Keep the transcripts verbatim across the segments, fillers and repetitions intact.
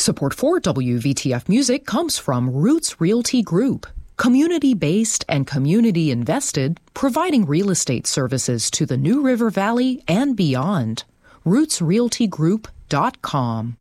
Support for W V T F Music comes from Roots Realty Group, community-based and community-invested, providing real estate services to the New River Valley and beyond. roots realty group dot com.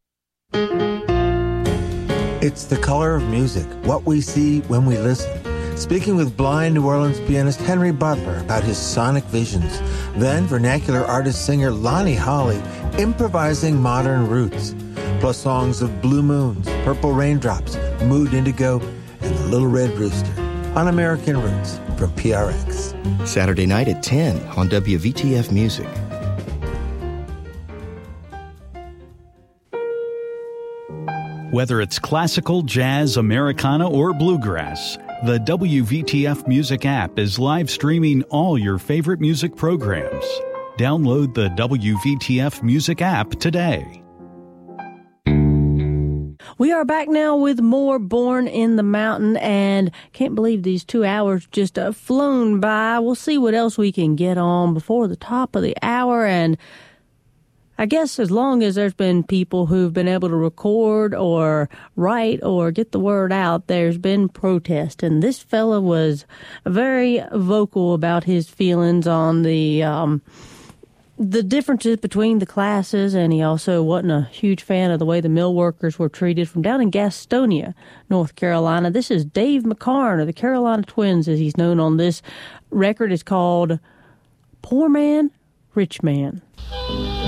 It's the color of music, what we see when we listen. Speaking with blind New Orleans pianist Henry Butler about his sonic visions. Then vernacular artist-singer Lonnie Holley improvising modern roots. Plus songs of Blue Moons, Purple Raindrops, Mood Indigo, and The Little Red Rooster on American Roots from P R X. Saturday night at ten on W V T F Music. Whether it's classical, jazz, Americana, or bluegrass, the W V T F Music app is live streaming all your favorite music programs. Download the W V T F Music app today. We are back now with more Born in the Mountain, and can't believe these two hours just uh, flown by. We'll see what else we can get on before the top of the hour, and I guess as long as there's been people who've been able to record or write or get the word out, there's been protest. And this fella was very vocal about his feelings on the um, the differences between the classes, and he also wasn't a huge fan of the way the mill workers were treated from down in Gastonia, North Carolina. This is Dave McCarn of the Carolina Twins, as he's known on this record. It's called Poor Man, Rich Man.